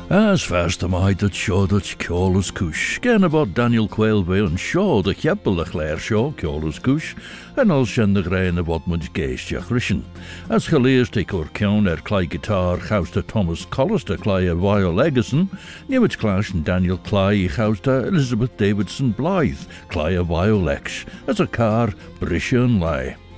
As fast am I dat seo dat ceolalas cúis, gan about Daniel Quailby an seo de cheapel a chléir seo ceolalas cúis, an al sin de grain about mud géisteach rishin. As geleest ik oor ceann clai guitar chausta Thomas Collister clai a Vio Legason, niewit clash and Daniel clai chausta Elizabeth Davidson Blythe clai a Vio Lex, as a car brisha an lai.